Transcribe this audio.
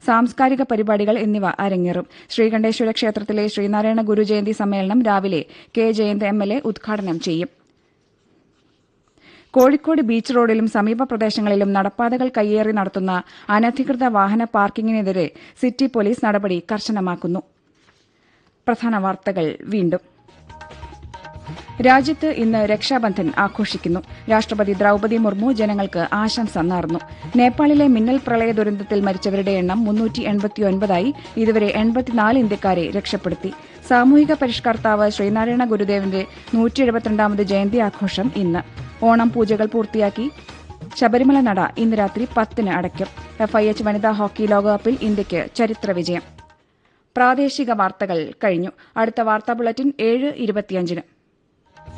സാംസ്കാരിക പരിപാടികൾ എന്നിവ അരങ്ങേറും. ശ്രീകണ്ഠേശ്വര ക്ഷേത്രത്തിലെ ശ്രീനാരായണ ഗുരുജയന്തി സമ്മേളനം രാവിലെ കെ ജയന്ത് MLA ഉദ്ഘാടനം ചെയ്യും. കോഴിക്കോട് ബീച്ച് റോഡിലും സമീപ പ്രദേശങ്ങളിലും നടപ്പാതകൾ കയ്യേറി നടത്തുന്ന അനധികൃത വാഹന പാർക്കിംഗിനെതിരെ സിറ്റി പോലീസ് നടപടി കർശനമാക്കുന്നു. പ്രധാന വാർത്തകൾ വീണ്ടും. രാജ്യത്ത് ഇന്ന് രക്ഷാബന്ധൻ ആഘോഷിക്കുന്നു. രാഷ്ട്രപതി ദ്രൌപദി മുർമു ജനങ്ങൾക്ക് ആശംസ നേർന്നു. നേപ്പാളിലെ മിന്നൽ പ്രളയ ദുരന്തത്തിൽ മരിച്ചവരുടെ എണ്ണം 389ആയി. ഇതുവരെ 84 ഇന്ത്യക്കാരെ രക്ഷപ്പെടുത്തി. സാമൂഹിക പരിഷ്കർത്താവ് ശ്രീനാരായണ ഗുരുദേവന്റെ 172ാമത് ജയന്തി ആഘോഷം ഇന്ന്. ഓണം പൂജകൾ പൂർത്തിയാക്കി ശബരിമല നട ഇന്ന് രാത്രി 10-ന് അടയ്ക്കും. FIH വനിതാ ഹോക്കി ലോകകപ്പിൽ ഇന്ത്യയ്ക്ക് ചരിത്ര വിജയം. പ്രാദേശിക വാർത്തകൾ കഴിഞ്ഞു. അടുത്ത വാർത്താ ബുള്ളറ്റിൻ 7:25-ന്.